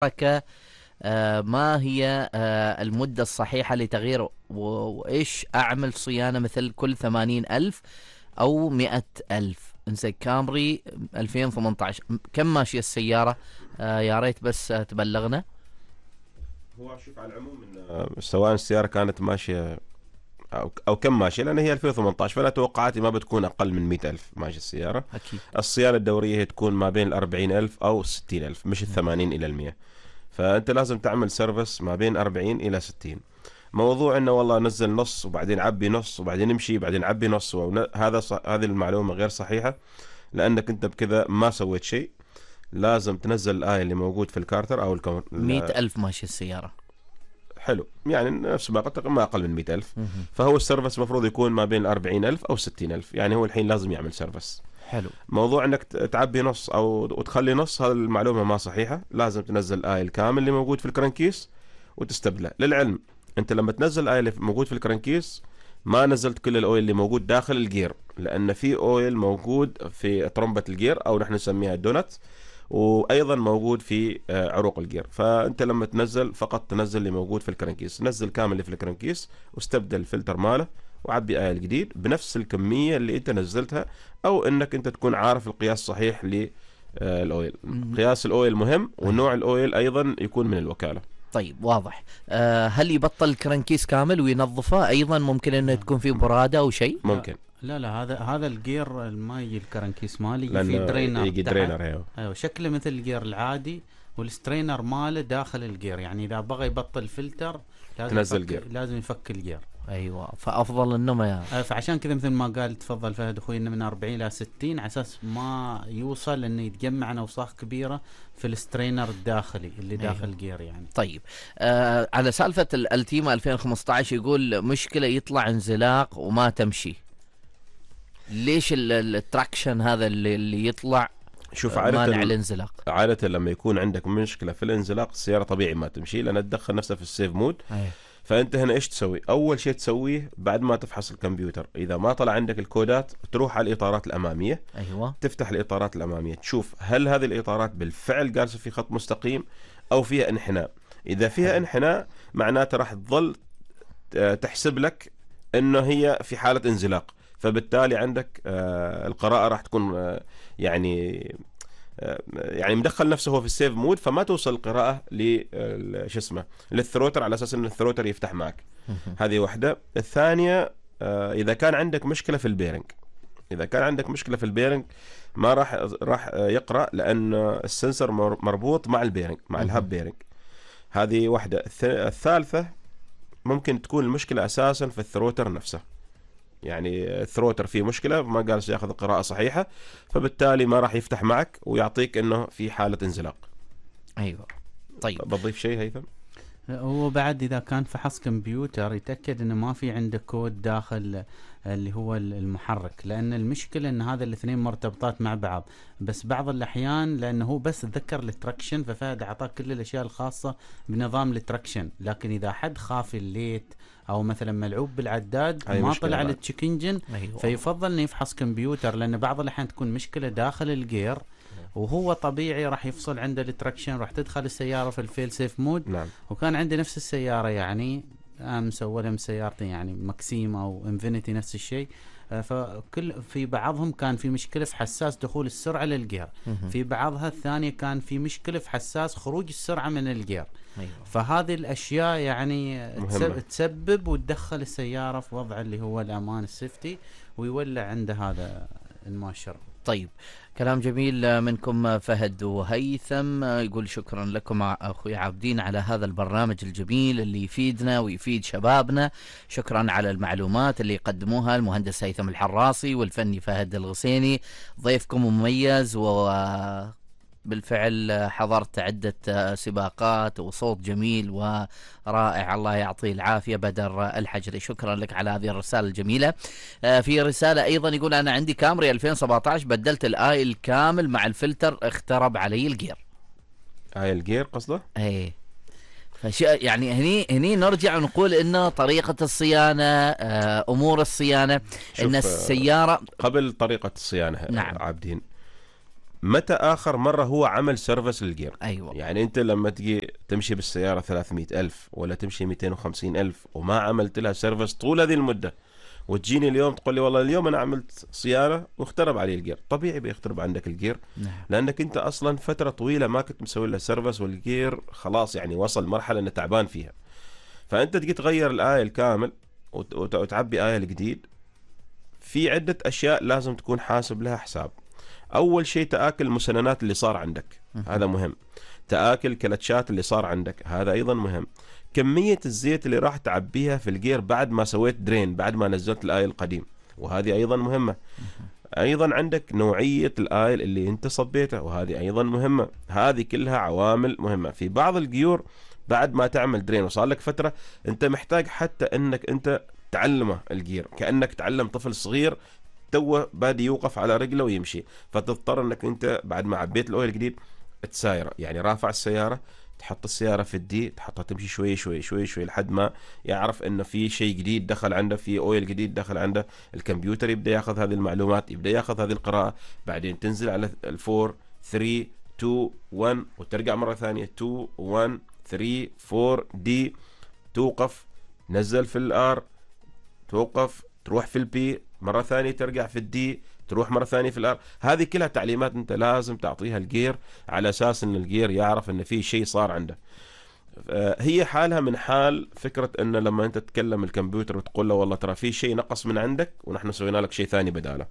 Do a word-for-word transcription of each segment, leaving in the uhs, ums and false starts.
آه، ما هي آه، المدة الصحيحة لتغيير و- وإيش أعمل صيانة مثل كل ثمانين ألف أو مئة ألف؟ انسى كامري ألفين وثمانية عشر، كم ماشية السيارة؟ آه، يا ريت بس آه، تبلغنا. هو شوف على العموم إن آه، سواء السيارة كانت ماشية أو, أو كم ماشية، لأن هي ألفين وثمانية عشر، فأنا توقعاتي ما بتكون أقل من مئة ألف ماشية السيارة. أكيد. الصيانة الدورية هي تكون ما بين الأربعين ألف أو ستين ألف، مش مهم. الثمانين إلى المية. فأنت لازم تعمل سيرفس ما بين أربعين إلى ستين. موضوع إنه والله نزل نص وبعدين عبي نص وبعدين امشي بعدين عبي نص، ون- هذا ص... هذه المعلومة غير صحيحة، لأنك أنت بكذا ما سويت شيء. لازم تنزل الآية اللي موجود في الكارتر أو الكون. مئة ألف ماشية السيارة. حلو، يعني نفس ما قلت لك، ما أقل من مئة ألف. مهم. فهو السيرفس المفروض يكون ما بين أربعين ألف أو ستين ألف، يعني هو الحين لازم يعمل سيرفس. حلو. موضوع انك ت- تعبي نص او وتخلي نص، هذه المعلومه ما صحيحه. لازم تنزل الاي الكامل اللي موجود في الكرنكيس وتستبدله. للعلم، انت لما تنزل الاي اللي موجود في الكرنكيس، ما نزلت كل الاويل اللي موجود داخل الجير، لان في اويل موجود في طرمبه الجير او نحن نسميها الدونت، وايضا موجود في آه، عروق الجير. فانت لما تنزل فقط تنزل اللي موجود في الكرنكيس، نزل كامل اللي في الكرنكيس واستبدل الفلتر ماله وعبي آية الجديد بنفس الكمية اللي انت نزلتها، او انك انت تكون عارف القياس الصحيح للاويل. مم. قياس الاويل مهم، أيوة. ونوع الاويل ايضا يكون من الوكالة. طيب واضح. أه هل يبطل الكرنكيس كامل وينظفه؟ أيضا ممكن أنه تكون فيه برادة أو شيء. لا ممكن، لا لا، هذا هذا الجير ما يجي الكرنكيس مالي، يجي فيه لانه درينر يجي تحت. درينر. ايوه، ايوه، شكله مثل الجير العادي، والسترينر ماله داخل الجير، يعني اذا بغى يبطل فلتر لازم تنزل يفك جير. لازم يفك الجير. أيوة، فأفضل أنه ما. آه، فعشان كذا مثل ما قال تفضل فهد اخوي، انه من أربعين الى ستين، على اساس ما يوصل انه يتجمع عن اوساخ كبيره في السترينر الداخلي اللي داخل أيوة. الجير يعني. طيب، آه على سالفة الالتيما ألفين وخمسة عشر، يقول مشكلة يطلع انزلاق وما تمشي. ليش ال- ال- التراكشن هذا اللي, اللي يطلع شوف، آه، مانع عادة الانزلاق؟ عادة لما يكون عندك مشكلة في الانزلاق، السيارة طبيعي ما تمشي، لأنها تدخل نفسها في السيف مود. أيوة. فانت هنا ايش تسوي؟ اول شيء تسويه بعد ما تفحص الكمبيوتر، اذا ما طلع عندك الكودات، تروح على الاطارات الاماميه، أيوة. تفتح الاطارات الاماميه، تشوف هل هذه الاطارات بالفعل جالسه في خط مستقيم او فيها انحناء. اذا فيها حلو. انحناء، معناته راح تظل آه، تحسب لك انه هي في حاله انزلاق، فبالتالي عندك آه، القراءه راح تكون آه، يعني آه، يعني مدخل نفسه هو في السيف مود، فما توصل القراءة ل آه، شو اسمه للثروتر، على اساس ان الثروتر يفتح معك. مهم. هذه واحدة. الثانية، آه، اذا كان عندك مشكلة في البيرنج، اذا كان عندك مشكلة في البيرنج ما راح راح آه، يقرأ، لان السنسر مر- مربوط مع البيرنج، مع الهب مهم. بيرنج. هذه واحدة. الث- الثالثة، ممكن تكون المشكلة اساسا في الثروتر نفسه، يعني الثروتر فيه مشكلة، ما جالس ياخذ القراءة صحيحة، فبالتالي ما راح يفتح معك ويعطيك انه في حالة انزلاق. أيوة. طيب. بضيف شيء هيثم؟ هو بعد اذا كان فحص كمبيوتر يتاكد انه ما في عنده كود داخل اللي هو المحرك، لان المشكله ان هذا الاثنين مرتبطات مع بعض. بس بعض الاحيان لانه هو بس ذكر التراكشن، ففهد اعطاك كل الاشياء الخاصه بنظام التراكشن، لكن اذا حد خاف الليت او مثلا ملعوب بالعداد هاي ما مشكلة طلع بعد. التشيك انجن، أيوة. فيفضل انه يفحص كمبيوتر، لان بعض الاحيان تكون مشكله داخل الجير، وهو طبيعي راح يفصل عنده التراكشن، راح تدخل السياره في الفيل سيف مود. نعم. وكان عندي نفس السيارة يعني امس اول سيارتي يعني ماكسيم او انفينيتي نفس الشيء. آه، فكل في بعضهم كان في مشكلة في حساس دخول السرعة للجير، مهم. في بعضها الثانية كان في مشكلة في حساس خروج السرعة من الجير. أيوة. فهذه الاشياء يعني مهمة. تسب- تسبب وتدخل السيارة في وضع اللي هو الامان السيفتي، ويولع عنده هذا المؤشر. طيب، كلام جميل منكم فهد وهيثم. يقول شكرا لكم أخوي عابدين على هذا البرنامج الجميل اللي يفيدنا ويفيد شبابنا. شكرا على المعلومات اللي يقدموها المهندس هيثم الحراسي والفني فهد الغسيني. ضيفكم مميز، و بالفعل حضرت عدة سباقات وصوت جميل ورائع، الله يعطيه العافية بدر الحجري. شكرا لك على هذه الرسالة الجميلة. في رسالة أيضا يقول أنا عندي كامري ألفين وسبعة عشر، بدلت الآي الكامل مع الفلتر، اخترب علي الجير. هاي الجير قصده؟ ايه. فش يعني هني هني نرجع ونقول انه طريقة الصيانة، آه، امور الصيانة، شوف، ان آه، السيارة. قبل طريقة الصيانة نعم. عابدين، متى آخر مرة هو عمل سيرفس للجير؟ أيوة. يعني أنت لما تجي تمشي بالسيارة ثلاثمائة ألف ولا تمشي مئتين وخمسين ألف وما عملت لها سيرفس طول هذه المدة، وتجيني اليوم تقول لي والله اليوم أنا عملت صيانة واخترب علي الجير، طبيعي بيخترب عندك الجير. نعم. لأنك أنت أصلا فترة طويلة ما كنت مسوي لها سيرفس، والجير خلاص يعني وصل مرحلة أنه تعبان فيها. فأنت تجي تغير الآيل كامل وت- وت- وتعبي آيل جديد، في عدة أشياء لازم تكون حاسب لها حساب. أول شيء تآكل المسننات اللي صار عندك، هذا مهم. تآكل كلتشات اللي صار عندك، هذا أيضا مهم. كمية الزيت اللي راح تعبيها في الجير بعد ما سويت درين، بعد ما نزلت الآيل القديم، وهذه أيضا مهمة. أيضا عندك نوعية الآيل اللي أنت صبيته، وهذه أيضا مهمة. هذه كلها عوامل مهمة. في بعض الجيور بعد ما تعمل درين وصار لك فترة، أنت محتاج حتى أنك أنت تعلمه الجير، كأنك تعلم طفل صغير توه بادي يوقف على رجله ويمشي، فتضطر أنك أنت بعد ما عبيت الأويل الجديد تساير، يعني رافع السيارة، تحط السيارة في الدي، تحطها تمشي شوي شوي شوي شوي لحد ما يعرف انه في شيء جديد دخل عنده، في اويل جديد دخل عنده. الكمبيوتر يبدأ ياخذ هذه المعلومات، يبدأ ياخذ هذه القراءة، بعدين تنزل على الفور ثري تو ون وترجع مرة ثانية تو ون ثري فور دي، توقف، نزل في الار، توقف، تروح في البي مرة ثانية، ترجع في الدي، تروح مرة ثانية في الار. هذه كلها تعليمات انت لازم تعطيها الجير على اساس ان الجير يعرف ان في شيء صار عنده. هي حالها من حال فكرة ان لما انت تتكلم الكمبيوتر وتقول له والله ترى في شيء نقص من عندك ونحن سوينا لك شيء ثاني بداله.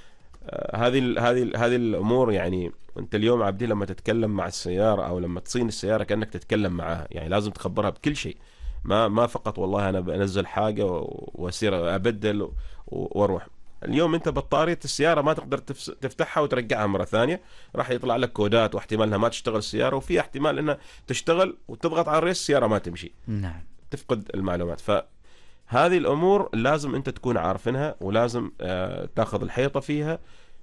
هذه هذه هذه الامور، يعني انت اليوم عبدي لما تتكلم مع السيارة او لما تصين السيارة كأنك تتكلم معها، يعني لازم تخبرها بكل شيء، ما ما فقط والله انا بنزل حاجة واصير ابدل واروح. اليوم انت بطارية السيارة ما تقدر تفتحها وترجعها مرة ثانية، راح يطلع لك كودات واحتمال انها ما تشتغل السيارة، وفي احتمال انها تشتغل وتضغط على الريس السيارة ما تمشي. نعم. تفقد المعلومات. فهذه الامور لازم انت تكون عارفينها، ولازم آه تاخذ الحيطة فيها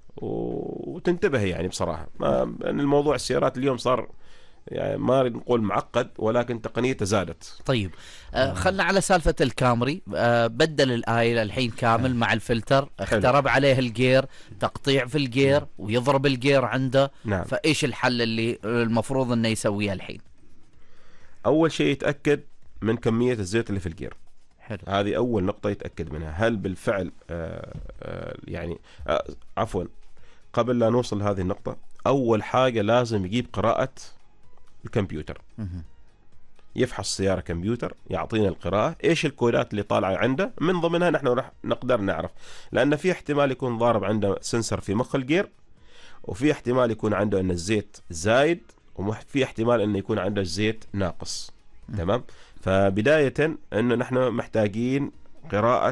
وتنتبه. يعني بصراحة ما الموضوع السيارات اليوم صار يعني ما نقول معقد، ولكن تقنيته زادت. طيب آه خلنا على سالفة الكامري. آه بدل الآيل الحين كامل مع الفلتر، اخترب عليه الجير، تقطيع في الجير ويضرب الجير عنده. نعم. فإيش الحل اللي المفروض انه يسويه الحين؟ أول شيء يتأكد من كمية الزيت اللي في الجير. حلو. هذه أول نقطة يتأكد منها، هل بالفعل آه آه يعني آه عفوا قبل لا نوصل لهذه النقطة، أول حاجة لازم يجيب قراءة الكمبيوتر. يفحص السيارة كمبيوتر، يعطينا القراءة، ايش الكودات اللي طالعة عنده، من ضمنها نحن راح نقدر نعرف، لأن في احتمال يكون ضارب عنده سنسر في مخ الجير، وفي احتمال يكون عنده ان الزيت زايد، وفي احتمال انه يكون عنده الزيت ناقص. تمام. فبداية انه نحن محتاجين قراءة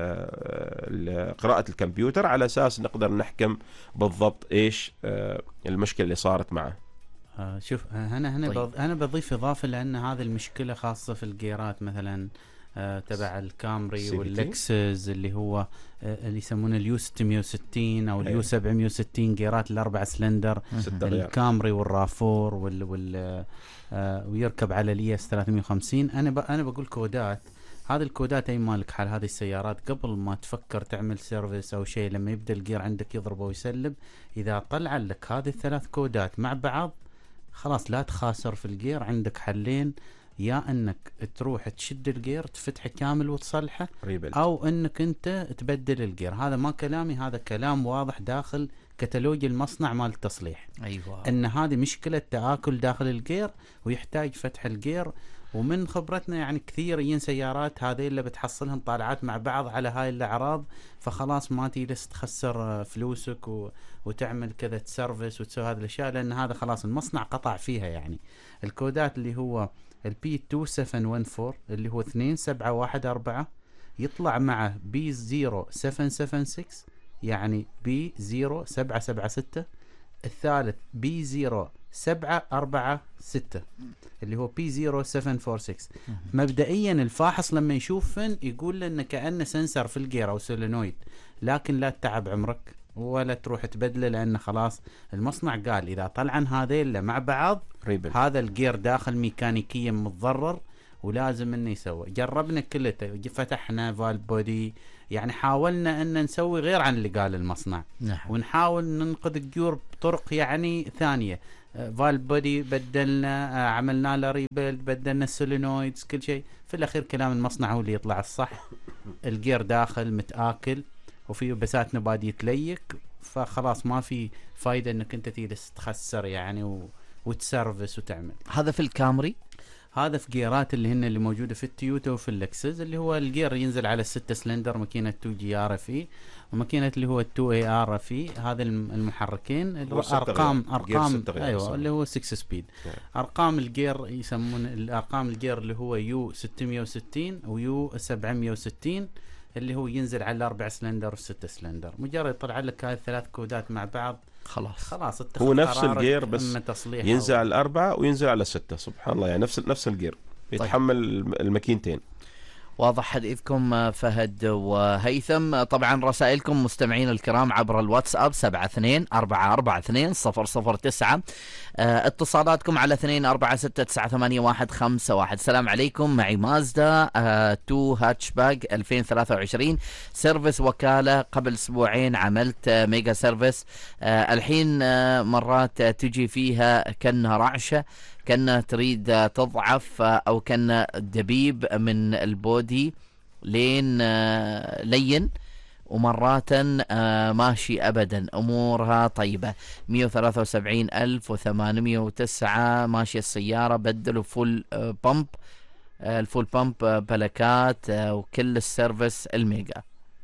آه قراءة الكمبيوتر على اساس نقدر نحكم بالضبط ايش آه المشكلة اللي صارت معه. آه شوف انا هنا طيب. انا بضيف اضافه، لان هذه المشكله خاصه في الجيرات مثلا آه تبع الكامري واللكسس اللي هو آه اللي يسمونه اليو ستمائة وستين او اليو سبعمائة وستين، جيرات الاربع سلندر، الكامري والرافور وال, وال آه ويركب على الايس ثلاثمائة وخمسين. انا ب... انا بقول كودات، هذه الكودات اي مالك حال هذه السيارات قبل ما تفكر تعمل سيرفيس او شيء، لما يبدا الجير عندك يضرب ويسلب، اذا طلع لك هذه الثلاث كودات مع بعض خلاص لا تخاسر في الجير. عندك حلين، يا انك تروح تشد الجير تفتحه كامل وتصلحه، او انك انت تبدل الجير. هذا ما كلامي، هذا كلام واضح داخل كتالوج المصنع مال التصليح. ايوه. ان هذه مشكلة تآكل داخل الجير ويحتاج فتح الجير. ومن خبرتنا يعني كثيرين سيارات هذه اللي بتحصلهم طالعات مع بعض على هاي الاعراض، فخلاص ما تجلس تخسر فلوسك و... وتعمل كذا تسرفس وتسوي هذه الاشياء، لان هذا خلاص المصنع قطع فيها. يعني الكودات اللي هو البي اثنين سبعة واحد أربعة اللي هو اثنين سبعة واحد أربعة يطلع معه بي صفر سبعة سبعة ستة، يعني بي صفر سبعة سبعة ستة، الثالث بي صفر سبعة أربعة ستة اللي هو بي صفر سبعة أربعة ستة. مبدئيا الفاحص لما يشوفن يقول لنا كأنه سنسر في الجير أو سولينويد، لكن لا تتعب عمرك ولا تروح تبدله، لأن خلاص المصنع قال إذا طلعن هذيل مع بعض ريبل. هذا الجير داخل ميكانيكيا متضرر ولازم انه يسوي. جربنا كلته، فتحنا فالف بودي، يعني حاولنا ان نسوي غير عن اللي قال المصنع. نعم. ونحاول ننقذ الجيور بطرق يعني ثانيه. فالف بودي بدلنا، آه، عملنا له ريبيلد، بدلنا السولينويدز، كل شيء. في الاخير كلام المصنع هو اللي يطلع الصح. الجير داخل متآكل وفيه بسات نبادي تليك، فخلاص ما في فايده انك انت تجلس تخسر يعني و... وتسرفس وتعمل. هذا في الكامري؟ هذا في جيرات اللي هن اللي موجوده في التويوتا وفي اللكسس، اللي هو الجير ينزل على الستة سلندر، ماكينه تو جي ار اف اي وماكينه اللي هو تو اي ار اف اي. هذا المحركين الارقام ارقام ايوه اللي هو ستة سبيد. ارقام الجير يسمون الارقام الجير اللي هو يو ستمية وستين ويو سبعمية وستين، اللي هو ينزل على الاربع سلندر والستة سلندر. مجرد يطلع لك هاي الثلاث كودات مع بعض خلاص خلاص هو نفس الجير، بس ينزل على الأربعة وينزل على الستة. سبحان الله، يعني نفس نفس الجير يتحمل طيب. الماكينتين. واضح حديثكم فهد وهيثم. طبعا رسائلكم مستمعين الكرام عبر الواتساب سبعة اثنين أربعة أربعة اثنين صفر صفر تسعة. اه اتصالاتكم على اثنين أربعة ستة تسعة ثمانية واحد خمسة واحد. السلام عليكم، معي مازدا اه تو هاتشباك ألفين وثلاثة وعشرين سيرفيس وكالة. قبل اسبوعين عملت اه ميجا سيرفيس. اه الحين اه مرات تجي فيها كأنها رعشة، كأنها تريد تضعف، أو كأن دبيب من البودي لين لين، ومرات ماشي أبدا أمورها طيبة. مية وثلاثة وسبعين ألف وثمانمية وتسعة ماشي السيارة، بدلوا فول بامب، الفول بامب بلكات وكل السيرفيس الميجا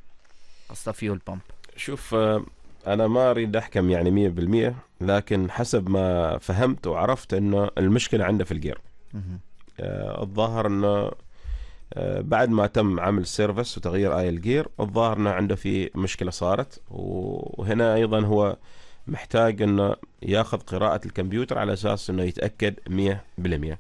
قصة فيول بامب. شوف أنا ما أريد أحكم يعني مية بالمية، لكن حسب ما فهمت وعرفت أنه المشكلة عنده في الجير. آه الظاهر أنه آه بعد ما تم عمل سيرفس وتغيير آي الجير، الظاهر أنه عنده في مشكلة صارت، وهنا أيضا هو محتاج أنه ياخذ قراءة الكمبيوتر على أساس أنه يتأكد مية بالمية.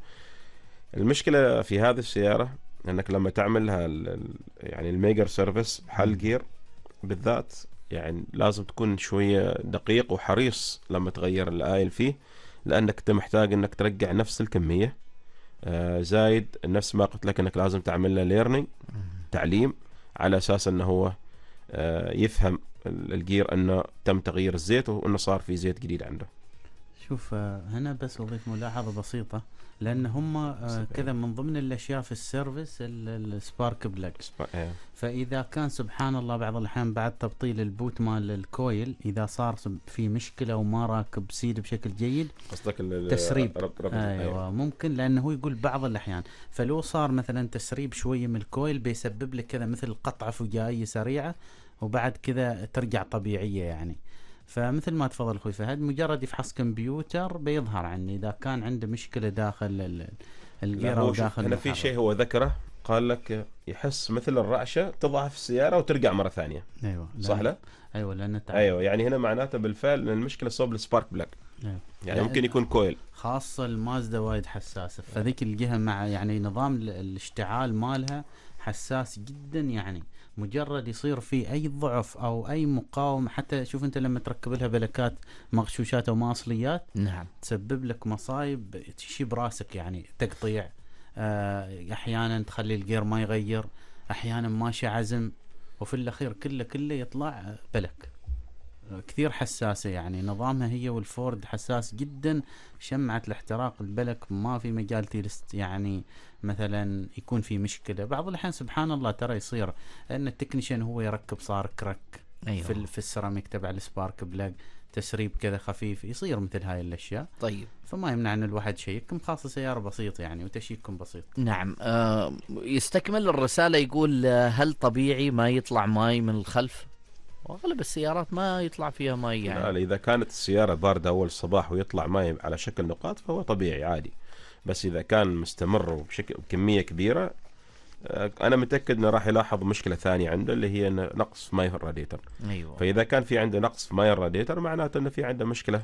المشكلة في هذه السيارة أنك لما تعملها يعني الميجر سيرفس بحل جير بالذات، يعني لازم تكون شوية دقيق وحريص لما تغير الآيل فيه، لأنك أنت محتاج أنك ترجع نفس الكمية. آه زايد نفس ما قلت لك أنك لازم تعمل له ليرنينج، تعليم، على أساس أنه هو آه يفهم الجير أنه تم تغيير الزيت وأنه صار في زيت جديد عنده. شوف هنا بس أضيف ملاحظة بسيطة، لأن هم آه كذا من ضمن الأشياء في السيرفيس السبارك بلاك. فإذا كان سبحان الله بعض الأحيان بعد تبطيل البوت مال الكويل، إذا صار في مشكلة وما راكب سيد بشكل جيد، قصدك تسريب. رب رب أيوة, أيوة ممكن، لأنه يقول بعض الأحيان فلو صار مثلا تسريب شوية من الكويل بيسبب لك كذا مثل قطعة فجائية سريعة، وبعد كذا ترجع طبيعية يعني. فمثل ما تفضل اخوي فهد، مجرد يفحص كمبيوتر بيظهر عنه اذا كان عنده مشكله داخل الجير او داخل. هنا في شيء هو ذكره، قال لك يحس مثل الرعشه تضعف السياره وترجع مره ثانيه. ايوه صح لا؟ ايوه لان ايوه يعني هنا معناته بالفعل ان المشكله صوب السبارك بلاك. أيوة. يعني ممكن يكون كويل، خاصه المازدا وايد حساسه، فذيك الجهه مع يعني نظام الاشتعال مالها حساس جدا. يعني مجرد يصير في اي ضعف او اي مقاومه، حتى شوف انت لما تركب لها بلكات مغشوشات او ماصليات، نعم، تسبب لك مصايب تشي براسك، يعني تقطيع، آه احيانا تخلي الجير ما يغير، احيانا ماشي عزم، وفي الاخير كله كله يطلع بلك. كثير حساسه يعني نظامها هي والفورد حساس جدا. شمعة الاحتراق البلك ما في مجال تيلست يعني مثلا يكون في مشكله. بعض الاحيان سبحان الله ترى يصير ان التكنيشن هو يركب صار كرك. أيوة. في في السيراميك تبع السبارك بلاك تسريب كذا خفيف، يصير مثل هاي الاشياء. طيب فما يمنع ان الواحد شيك خاصه سياره بسيطه يعني وتشيككم بسيط. نعم. آه يستكمل الرساله يقول هل طبيعي ما يطلع ماي من الخلف؟ واغلب السيارات ما يطلع فيها ماي يعني. لا، اذا كانت السياره بارده اول الصباح ويطلع ماي على شكل نقاط فهو طبيعي عادي، بس اذا كان مستمر وبشكل بكميه كبيره انا متاكد انه راح يلاحظ مشكله ثانيه عنده، اللي هي نقص في ماي الراديتر. ايوه. فاذا كان في عنده نقص في ماي الراديتر معناته انه في عنده مشكله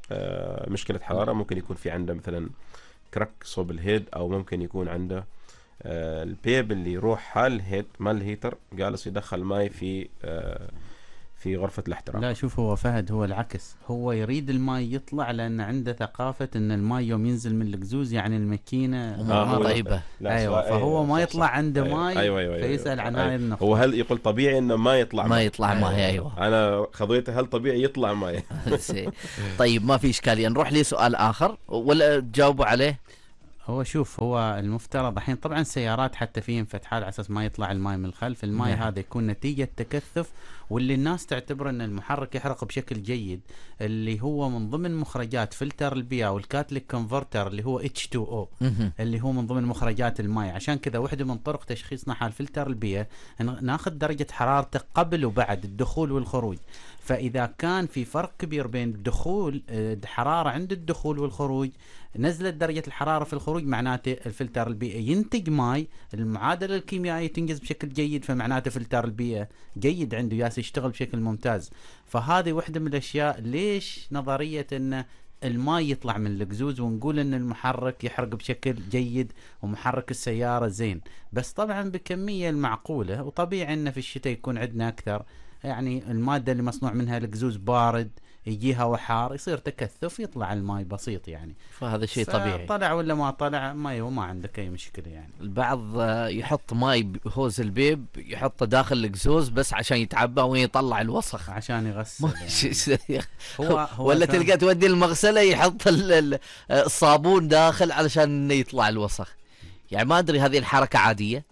آه مشكله حراره. ممكن يكون في عنده مثلا كرك صوب الهيد، او ممكن يكون عنده آه البيب اللي يروح حال الهيد مال الهيتر جالس يدخل ماي في آه في غرفة الاحتراق. لا شوف، هو فهد هو العكس، هو يريد الماء يطلع لأن عنده ثقافة أن الماء يوم ينزل من القزوز يعني الماكينة ما طيبة. أيوة، فهو ما يطلع عنده أيوة. ماء. أيوة أيوة فيسأل أيوة. عن أيوة. هاي النقطة. هو هل يقول طبيعي انه ما يطلع ما ماء؟ يطلع ماء. أيوة. انا خضيته هل طبيعي يطلع ماء؟ طيب ما في إشكالية، نروح لسؤال آخر ولا تجاوبوا عليه؟ هو شوف، هو المفترض الحين طبعا السيارات حتى فيهم فتحات على اساس ما يطلع الماء من الخلف، الماء نعم. هذا يكون نتيجة تكثف، واللي الناس تعتبر ان المحرك يحرق بشكل جيد، اللي هو من ضمن مخرجات فلتر البيئة والكاتليك كونفرتر اللي هو اتش تو او، اللي هو من ضمن مخرجات الماء. عشان كذا واحدة من طرق تشخيصنا حال فلتر البيئة ناخذ درجة حرارته قبل وبعد الدخول والخروج. فإذا كان في فرق كبير بين الدخول حرارة عند الدخول والخروج، نزلت درجة الحرارة في الخروج، معناته الفلتر البيئي ينتج ماي، المعادلة الكيميائية تنجز بشكل جيد، فمعناته فلتر البيئة جيد عنده ياس يشتغل بشكل ممتاز. فهذه واحدة من الأشياء ليش نظرية أن الماء يطلع من القزوز ونقول أن المحرك يحرق بشكل جيد ومحرك السيارة زين، بس طبعا بكمية المعقولة. وطبيعي أن في الشتاء يكون عندنا أكثر، يعني المادة اللي مصنوع منها القزوز بارد، يجيها وحار، يصير تكثف، يطلع الماء بسيط يعني. فهذا شيء طبيعي. طلع ولا ما طلع ما ما عندك اي مشكله يعني. البعض يحط ماي هوز البيب يحطه داخل القزوز بس عشان يتعبى ويطلع الوسخ عشان يغسل يعني. هو هو ولا تلقى تودي المغسله يحط الصابون داخل علشان يطلع الوسخ. يعني ما ادري هذه الحركه عاديه.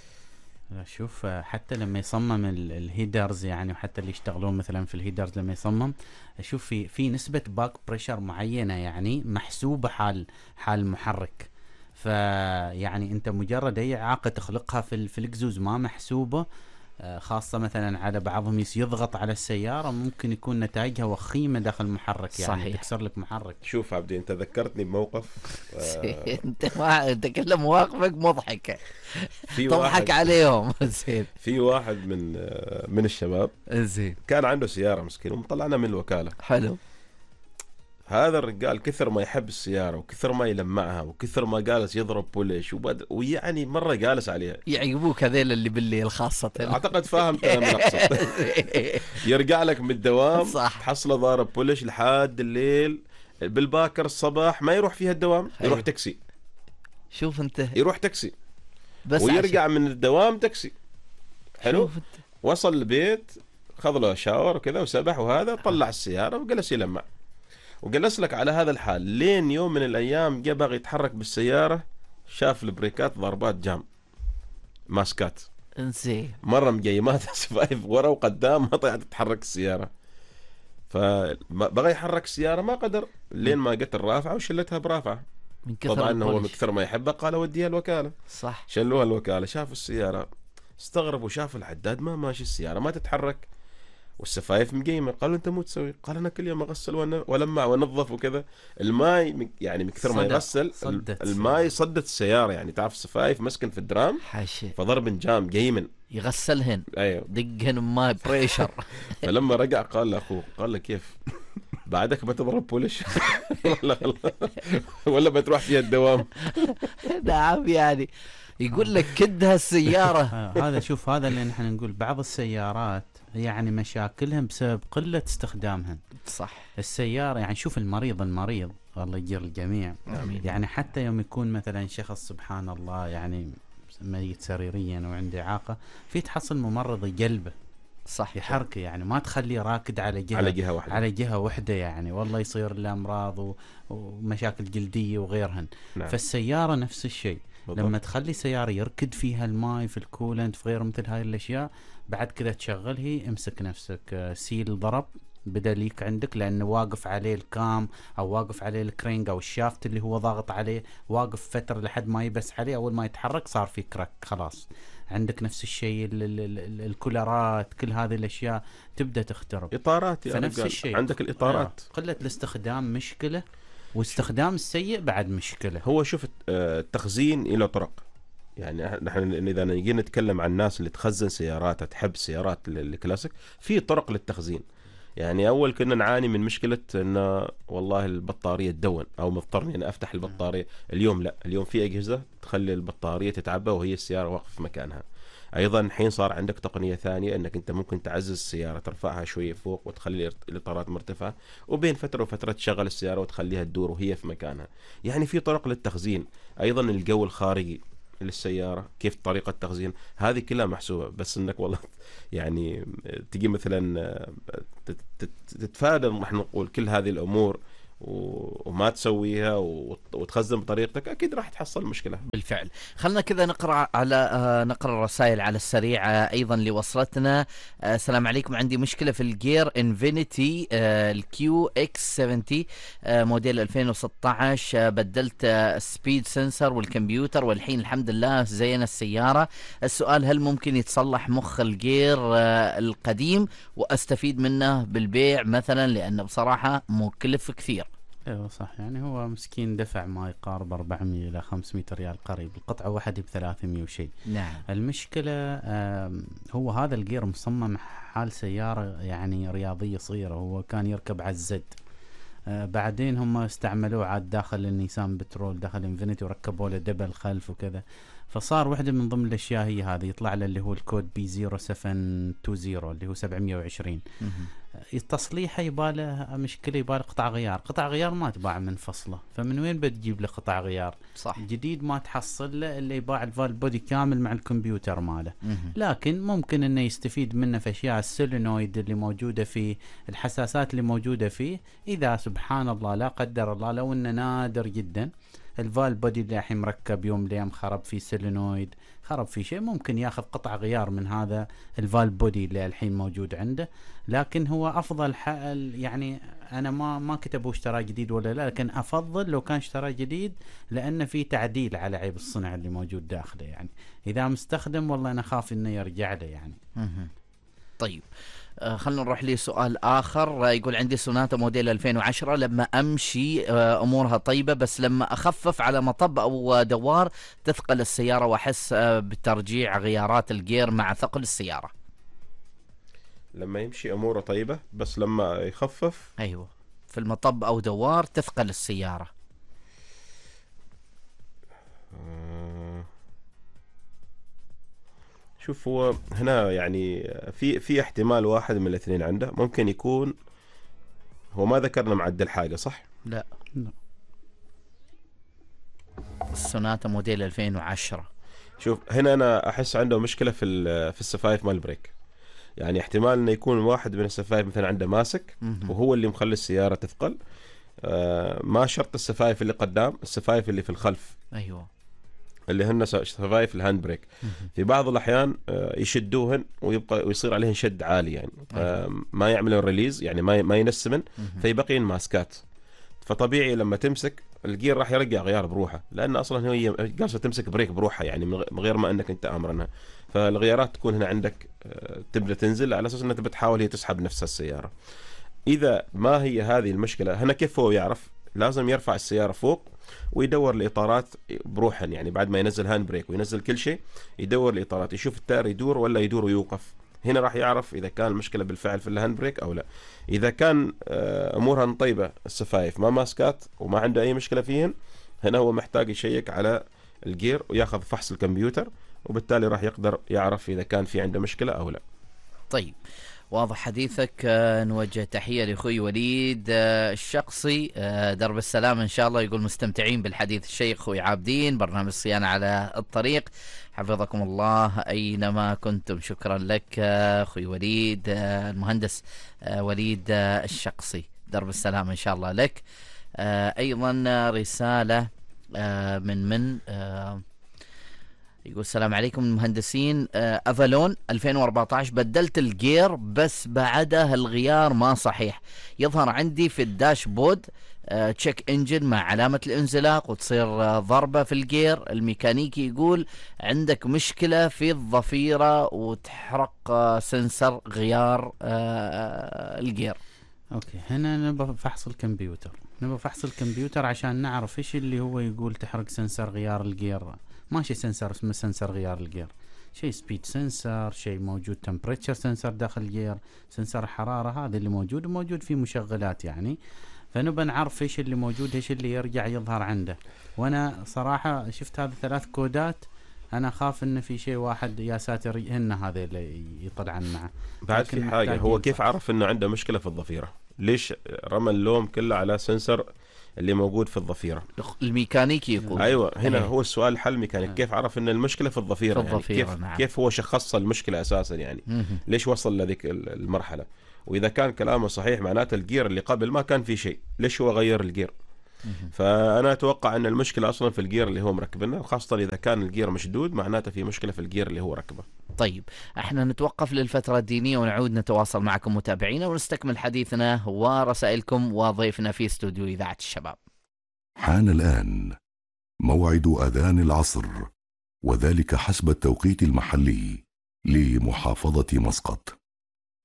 شوف، حتى لما يصمم الهيدرز يعني، وحتى اللي يشتغلون مثلا في الهيدرز لما يصمم، شوف في في نسبة باك بريشر معينة يعني محسوبة حال حال المحرك. فيعني انت مجرد اي اعاقة تخلقها في في القزوز ما محسوبة، خاصة مثلا على بعضهم يضغط على السيارة، ممكن يكون نتائجها وخيمة داخل المحرك يعني. صحيح. تكسر لك محرك. شوف عبدي، انت ذكرتني بموقف. انت ما انت كل مواقفك مضحكة تضحك عليهم. زين. في واحد من من الشباب زين كان عنده سيارة مسكين ومطلعنا من الوكالة. حلو. هذا الرجال كثر ما يحب السيارة وكثر ما يلمعها وكثر ما جالس يضرب بوليش وبد... ويعني مرة جالس عليها. يعجبوك هذيل اللي بالليل خاصة. أعتقد فاهم أنا من أقصد. يرجع لك من الدوام صح. تحصله ضارب بوليش لحد الليل، بالباكر الصباح ما يروح فيها الدوام. حلو. يروح تاكسي. شوف أنت. يروح تاكسي بس ويرجع عشان. من الدوام تاكسي. حلو. وصل البيت خذ له شاور وكذا وسبح وهذا، طلع السيارة وجلس يلمع وجلس لك على هذا الحال لين يوم من الأيام جاء باغي يتحرك بالسيارة، شاف البريكات ضربات جام ماسكات. انسي مرة مجيمات سفايف ورا وقدام، ما طلعت تتحرك السيارة، فبغى يحرك السيارة ما قدر لين ما جت الرافعة وشلتها برافعة. من كثر طبعا هو من كثر ما يحبها قال وديها الوكالة. صح. شلوها الوكالة، شافوا السيارة استغربوا، شافوا الحداد ما ماشي، السيارة ما تتحرك والسفايف مقيمة. قالوا انت مو تسوي؟ قال انا كل يوم اغسل ولمع وانظف وكذا. الماي يعني من كثر ما يغسل الماي صدت السيارة، يعني تعرف السفايف مسكن في الدرام حاشي فضرب جام جيمن يغسلهن. ايوه دقهن ماي بريشر. فلما رجع قال لاخوه، قال له كيف بعدك بتضرب بولش ولا ولا بتروح فيها الدوام؟ نعم يعني يقول لك كدها السيارة. هذا شوف، هذا اللي نحن نقول بعض السيارات يعني مشاكلهم بسبب قلة استخدامهن. صح. السيارة يعني شوف المريض المريض الله يجير الجميع. آمين. يعني حتى يوم يكون مثلا شخص سبحان الله يعني ميت سريريا وعنده إعاقة، في تحصل ممرض يقلبه. صح. يحركه يعني ما تخليه راكد على جهة على جهة واحدة على جهة واحدة يعني، والله يصير له أمراض و... ومشاكل جلدية وغيرهن. نعم. فالسيارة نفس الشيء. بالضبط. لما تخلي سيارة يركد فيها الماء في الكولنت في غير مثل هاي الأشياء، بعد كذا تشغل هي امسك نفسك، سيل ضرب بدأ ليك عندك لأنه واقف عليه الكام أو واقف عليه الكرينج أو الشافت اللي هو ضاغط عليه، واقف فترة لحد ما يبس عليه، أول ما يتحرك صار في كراك خلاص. عندك نفس الشيء الكولارات، كل هذه الأشياء تبدأ تخترب. إطارات يعني فنفس الشيء عندك الإطارات. آه. قلة الاستخدام مشكلة، واستخدام السيء بعد مشكلة. هو شوف التخزين إلى طرق، يعني نحن إذا نجي نتكلم عن الناس اللي تخزن سيارات تحب سيارات الكلاسيك، في طرق للتخزين. يعني أول كنا نعاني من مشكلة إنه والله البطارية تدون أو مضطرني أنا أفتح البطارية. اليوم لا، اليوم في أجهزة تخلي البطارية تتعبى وهي السيارة واقفة في مكانها. ايضا الحين صار عندك تقنية ثانية انك انت ممكن تعزز السيارة، ترفعها شوية فوق وتخلي الاطارات مرتفعة، وبين فترة وفترة تشغل السيارة وتخليها تدور وهي في مكانها. يعني في طرق للتخزين. ايضا الجو الخارجي للسيارة كيف طريقة تخزين، هذه كلها محسوبة. بس انك والله يعني تجي مثلا تتفادى نحن نقول كل هذه الامور وما تسويها وتخزن بطريقتك، اكيد راح تحصل مشكله. بالفعل. خلنا كذا نقرا على آه نقرا الرسائل على السريع آه ايضا اللي وصلتنا. آه السلام عليكم، عندي مشكله في الجير انفينيتي آه الكيو اكس سبعين آه موديل ألفين وستة عشر. آه بدلت آه السبيد سنسر والكمبيوتر والحين الحمد لله زين السياره. السؤال هل ممكن يتصلح مخ الجير آه القديم واستفيد منه بالبيع مثلا، لانه بصراحه مكلف كثير. ايوه صح، يعني هو مسكين دفع ما يقارب أربعمية الى خمسمية ريال قريب، القطعه واحده ب ثلاثمية وشيء. نعم. المشكله هو هذا الجير مصمم حال سياره يعني رياضيه صغيره، هو كان يركب على الزد. آه بعدين هم استعملوه عاد داخل النيسان بترول، داخل انفينيتي، وركبوا له دبل خلف وكذا، فصار واحدة من ضمن الاشياء هي هذه، يطلع له اللي هو الكود بي صفر سبعة عشرين اللي هو سبعمية وعشرين. تصليحه يباله مشكله، يباله قطع غيار. قطع غيار ما تباع من فصله، فمن وين بتجيب له قطع غيار؟ صح. جديد ما تحصل له اللي يباع الفال بودي كامل مع الكمبيوتر ماله. لكن ممكن انه يستفيد منه في اشياء السولينويد اللي موجوده فيه، الحساسات اللي موجوده فيه. اذا سبحان الله لا قدر الله لو انه نادر جدا الفال بودي اللي الحين مركب يوم ليوم خرب فيه سولينويد، خرب فيه شيء، ممكن ياخذ قطع غيار من هذا الفال بودي اللي الحين موجود عنده. لكن هو افضل حل، يعني انا ما ما كتبوا اشترى جديد ولا لا، لكن افضل لو كان اشترى جديد، لان في تعديل على عيب الصنع اللي موجود داخله. يعني اذا مستخدم والله انا خاف انه يرجع له يعني. طيب آه خلنا نروح لسؤال آخر. آه يقول عندي سوناتا موديل ألفين وعشرة، لما أمشي آه أمورها طيبة، بس لما أخفف على مطب أو دوار تثقل السيارة وأحس آه بترجيع غيارات الجير مع ثقل السيارة. لما يمشي أموره طيبة بس لما يخفف أيوة في المطب أو دوار تثقل السيارة. آه شوف، هو هنا يعني في في احتمال واحد من الاثنين عنده. ممكن يكون هو ما ذكرنا معدل حاجة، صح؟ لا لا. السوناتا موديل ألفين وعشرة. شوف هنا أنا أحس عنده مشكلة في في السفايف مال البريك. يعني احتمال إنه يكون واحد من السفايف مثلا عنده ماسك وهو اللي مخلي السيارة تثقل. آه ما شرط السفايف اللي قدام، السفايف اللي في الخلف. أيوة. اللي هن سفايف الهاند بريك. في بعض الأحيان يشدوهن ويبقى ويصير عليهن شد عالي، يعني ما يعملون ريليز، يعني ما ما ينسمن، فيبقين ماسكات. فطبيعي لما تمسك الجير راح يرجع غيار بروحه، لأن أصلا هي جالسة تمسك بريك بروحها، يعني من غير ما أنك أنت أمرنها. فالغيارات تكون هنا عندك تبدأ تنزل على أساس أنها بتحاول هي تسحب نفسها السيارة. إذا ما هي هذه المشكلة، هنا كيف هو يعرف؟ لازم يرفع السيارة فوق ويدور الإطارات بروحا، يعني بعد ما ينزل هاند بريك وينزل كل شيء يدور الإطارات، يشوف التاير يدور ولا يدور ويوقف. هنا راح يعرف إذا كان المشكلة بالفعل في الهاند بريك أو لا. إذا كان أمورها طيبة، السفايف ما ماسكات وما عنده أي مشكلة فيهن، هنا هو محتاج يشيك على الجير وياخذ فحص الكمبيوتر، وبالتالي راح يقدر يعرف إذا كان في عنده مشكلة أو لا. طيب واضح حديثك. آه نوجه تحية لأخوي وليد آه الشقصي آه درب السلام إن شاء الله. يقول مستمتعين بالحديث الشيخ أخوي عابدين، برنامج الصيانة على الطريق، حفظكم الله أينما كنتم. شكرا لك آه أخوي وليد آه المهندس آه وليد آه الشقصي، درب السلام إن شاء الله لك. آه أيضا رسالة آه من من آه يقول السلام عليكم المهندسين. آه أفالون ألفين وأربعة عشر بدلت الجير بس بعدها الغيار ما صحيح، يظهر عندي في الداشبورد آه تشيك انجن مع علامة الانزلاق وتصير آه ضربة في الجير. الميكانيكي يقول عندك مشكلة في الضفيرة وتحرق آه سنسر غيار آه الجير. اوكي، هنا نبغى فحص الكمبيوتر، نبغى فحص الكمبيوتر عشان نعرف ايش اللي هو يقول تحرق سنسر غيار الجير. ماشي سنسر اسمه سنسر غيار الجير، شيء سبيد سنسر، شيء موجود تمبريتشر سنسر داخل الجير، سنسر حرارة، هذا اللي موجود وموجود فيه مشغلات يعني. فنبى نعرف ايش اللي موجود، ايش اللي يرجع يظهر عنده. وانا صراحة شفت هذه ثلاث كودات، انا اخاف ان في شيء واحد يا ساتر هن هذا اللي يطلعن معه. بعد في حاجة، هو كيف عرف انه عنده مشكلة في الضفيرة؟ ليش رمى اللوم كله على سنسر اللي موجود في الضفيرة؟ الميكانيكي يقول. ايوه، هنا أيه. هو السؤال حل ميكانيك. كيف عرف ان المشكلة في الضفيرة؟ في الضفيرة يعني كيف نعم. كيف هو شخص المشكلة اساسا يعني؟ ليش وصل لذيك المرحلة؟ واذا كان كلامه صحيح معناته الجير اللي قبل ما كان في شيء، ليش هو غير الجير؟ فأنا أتوقع أن المشكلة أصلا في الجير اللي هو مركبنا، وخاصة إذا كان الجير مشدود معناته في مشكلة في الجير اللي هو ركبه. طيب احنا نتوقف للفترة الدينية ونعود نتواصل معكم متابعينا ونستكمل حديثنا ورسائلكم وضيفنا في استوديو إذاعة الشباب. حان الآن موعد أذان العصر، وذلك حسب التوقيت المحلي لمحافظة مسقط.